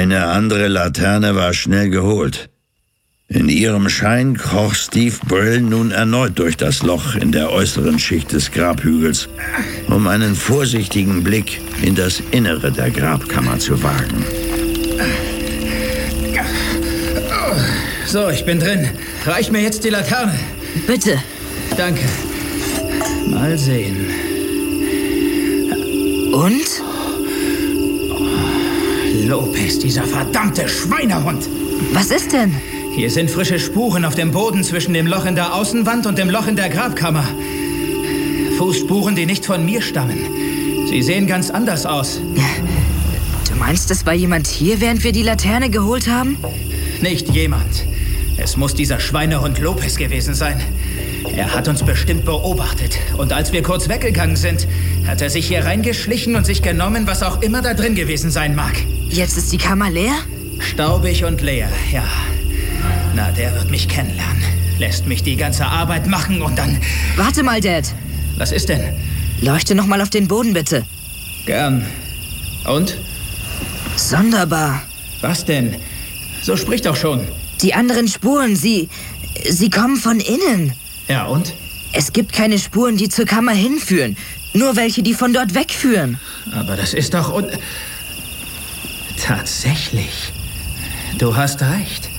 Eine andere Laterne war schnell geholt. In ihrem Schein kroch Steve Brill nun erneut durch das Loch in der äußeren Schicht des Grabhügels, um einen vorsichtigen Blick in das Innere der Grabkammer zu wagen. So, ich bin drin. Reich mir jetzt die Laterne. Bitte. Danke. Mal sehen. Und? Lopez, dieser verdammte Schweinehund. Was ist denn? Hier sind frische Spuren auf dem Boden zwischen dem Loch in der Außenwand und dem Loch in der Grabkammer. Fußspuren, die nicht von mir stammen. Sie sehen ganz anders aus. Du meinst, es war jemand hier, während wir die Laterne geholt haben? Nicht jemand. Es muss dieser Schweinehund Lopez gewesen sein. Er hat uns bestimmt beobachtet. Und als wir kurz weggegangen sind, hat er sich hier reingeschlichen und sich genommen, was auch immer da drin gewesen sein mag. Jetzt ist die Kammer leer? Staubig und leer, ja. Na, der wird mich kennenlernen. Lässt mich die ganze Arbeit machen und dann... Warte mal, Dad. Was ist denn? Leuchte noch mal auf den Boden, bitte. Gern. Und? Sonderbar. Was denn? So sprich doch schon. Die anderen Spuren, sie kommen von innen. Ja, und? Es gibt keine Spuren, die zur Kammer hinführen. Nur welche, die von dort wegführen. Aber das ist doch... Tatsächlich. Du hast recht.